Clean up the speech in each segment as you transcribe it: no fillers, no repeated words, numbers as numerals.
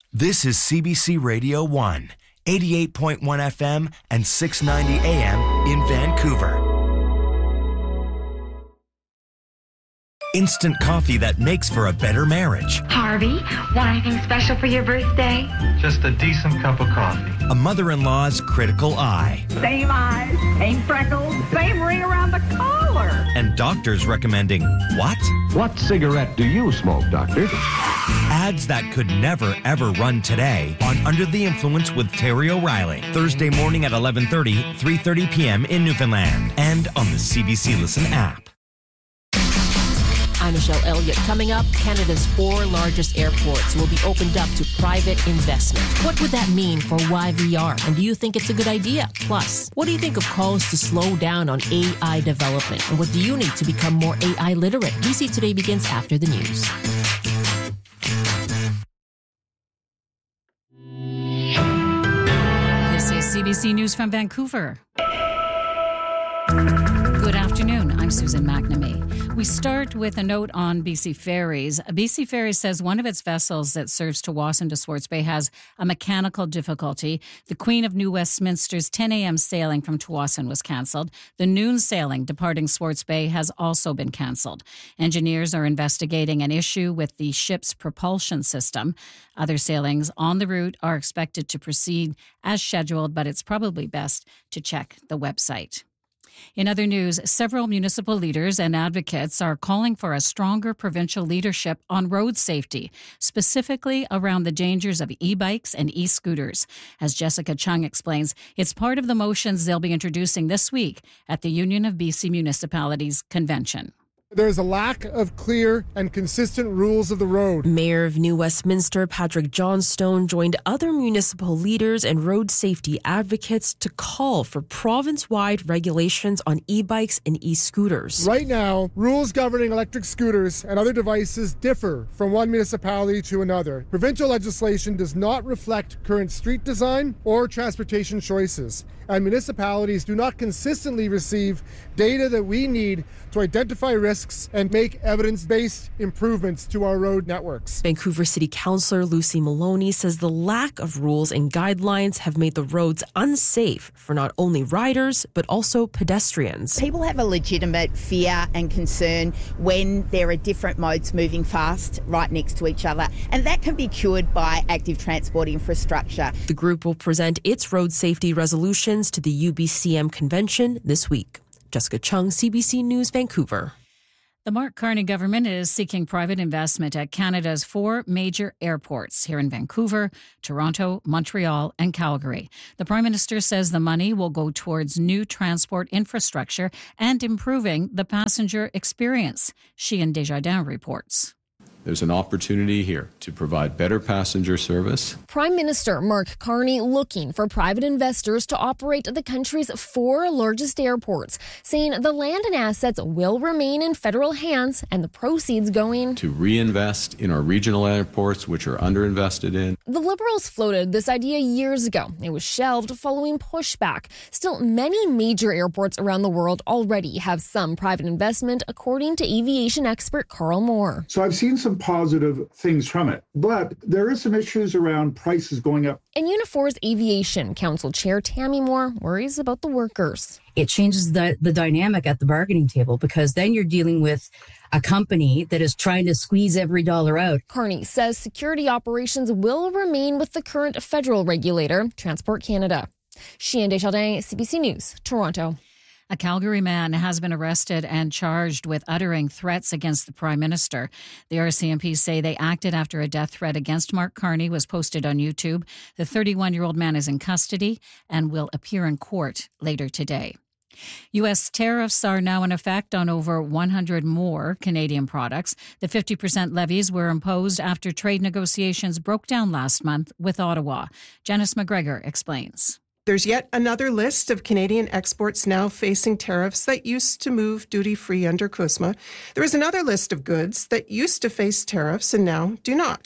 This is CBC Radio 1, 88.1 FM and 690 AM in Vancouver. Instant coffee that makes for a better marriage. Harvey, want anything special for your birthday? Just a decent cup of coffee. A mother-in-law's critical eye. Same eyes, same freckles, same ring around the collar. And doctors recommending what? What cigarette do you smoke, doctor? Ads that could never, ever run today on Under the Influence with Terry O'Reilly. Thursday morning at 11:30, 3:30 p.m. in Newfoundland. And on the CBC Listen app. I'm Michelle Elliott. Coming up, Canada's 4 largest airports will be opened up to private investment. What would that mean for YVR? And do you think it's a good idea? Plus, what do you think of calls to slow down on AI development? And what do you need to become more AI literate? BC Today begins after the news. This is CBC News from Vancouver. Good afternoon. I'm Susan McNamee. We start with a note on BC Ferries. BC Ferries says one of its vessels that serves Tsawwassen to Swartz Bay has a mechanical difficulty. The Queen of New Westminster's 10 a.m. sailing from Tsawwassen was cancelled. The noon sailing departing Swartz Bay has also been cancelled. Engineers are investigating an issue with the ship's propulsion system. Other sailings on the route are expected to proceed as scheduled, but it's probably best to check the website. In other news, several municipal leaders and advocates are calling for a stronger provincial leadership on road safety, specifically around the dangers of e-bikes and e-scooters. As Jessica Chung explains, it's part of the motions they'll be introducing this week at the Union of BC Municipalities Convention. There's a lack of clear and consistent rules of the road. Mayor of New Westminster, Patrick Johnstone, joined other municipal leaders and road safety advocates to call for province-wide regulations on e-bikes and e-scooters. Right now, rules governing electric scooters and other devices differ from one municipality to another. Provincial legislation does not reflect current street design or transportation choices, and municipalities do not consistently receive data that we need to identify risks and make evidence-based improvements to our road networks. Vancouver City Councillor Lucy Maloney says the lack of rules and guidelines have made the roads unsafe for not only riders, but also pedestrians. People have a legitimate fear and concern when there are different modes moving fast right next to each other, and that can be cured by active transport infrastructure. The group will present its road safety resolutions to the UBCM convention this week. Jessica Chung, CBC News, Vancouver. The Mark Carney government is seeking private investment at Canada's 4 major airports here in Vancouver, Toronto, Montreal, and Calgary. The Prime Minister says the money will go towards new transport infrastructure and improving the passenger experience. Sheehan Desjardins reports. There's an opportunity here to provide better passenger service. Prime Minister Mark Carney looking for private investors to operate the country's 4 largest airports, saying the land and assets will remain in federal hands and the proceeds going to reinvest in our regional airports, which are underinvested in. The Liberals floated this idea years ago. It was shelved following pushback. Still, many major airports around the world already have some private investment, according to aviation expert Carl Moore. So I've seen some positive things from it, but there is some issues around prices going up. And Unifor's Aviation Council Chair Tammy Moore worries about the workers. It changes the dynamic at the bargaining table, because then you're dealing with a company that is trying to squeeze every dollar out. Carney says security operations will remain with the current federal regulator, Transport Canada. Sheehan Desjardins, CBC News, Toronto. A Calgary man has been arrested and charged with uttering threats against the Prime Minister. The RCMP say they acted after a death threat against Mark Carney was posted on YouTube. The 31-year-old man is in custody and will appear in court later today. U.S. tariffs are now in effect on over 100 more Canadian products. The 50% levies were imposed after trade negotiations broke down last month with Ottawa. Janice McGregor explains. There's yet another list of Canadian exports now facing tariffs that used to move duty-free under CUSMA. There is another list of goods that used to face tariffs and now do not.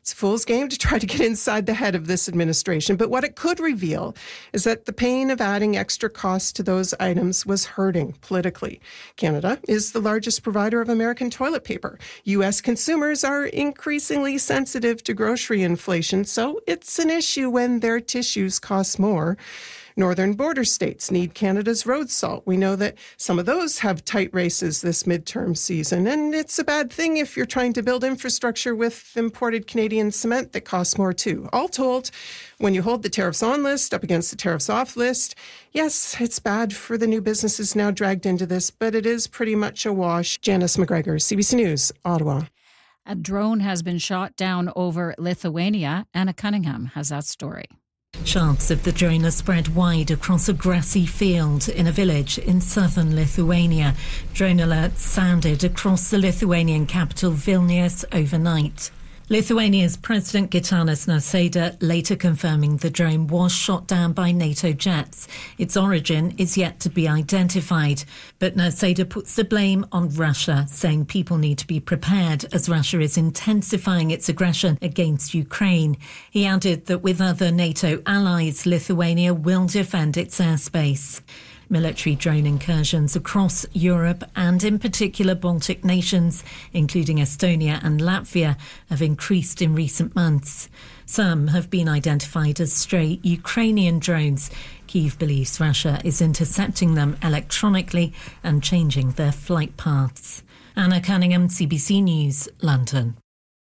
It's a fool's game to try to get inside the head of this administration, but what it could reveal is that the pain of adding extra costs to those items was hurting politically. Canada is the largest provider of American toilet paper. U.S. consumers are increasingly sensitive to grocery inflation, so it's an issue when their tissues cost more. Northern border states need Canada's road salt. We know that some of those have tight races this midterm season, and it's a bad thing if you're trying to build infrastructure with imported Canadian cement that costs more too. All told, when you hold the tariffs on list up against the tariffs off list, yes, it's bad for the new businesses now dragged into this, but it is pretty much a wash. Janice McGregor, CBC News, Ottawa. A drone has been shot down over Lithuania. Anna Cunningham has that story. Shots of the drone are spread wide across a grassy field in a village in southern Lithuania. Drone alerts sounded across the Lithuanian capital Vilnius overnight. Lithuania's President Gitanas Nausėda later confirming the drone was shot down by NATO jets. Its origin is yet to be identified, but Nausėda puts the blame on Russia, saying people need to be prepared as Russia is intensifying its aggression against Ukraine. He added that with other NATO allies, Lithuania will defend its airspace. Military drone incursions across Europe and in particular Baltic nations, including Estonia and Latvia, have increased in recent months. Some have been identified as stray Ukrainian drones. Kyiv believes Russia is intercepting them electronically and changing their flight paths. Anna Cunningham, CBC News, London.